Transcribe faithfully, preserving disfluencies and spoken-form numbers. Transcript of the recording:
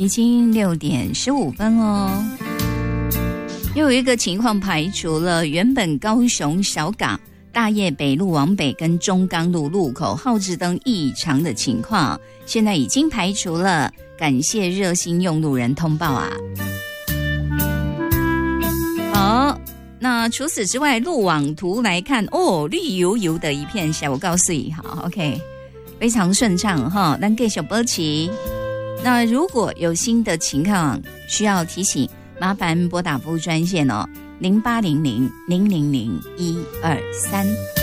已经六点十五分哦。又有一个情况排除了，原本高雄小港大业北路往北跟中钢路路口号志灯异常的情况，现在已经排除了，感谢热心用路人通报啊。好，那除此之外，路网图来看，哦，绿油油的一片下，我告诉你，好 ，OK， 非常顺畅哈。咱继续保持。那如果有新的情况需要提醒，麻烦拨打服务专线哦，零八零零零零零一二三。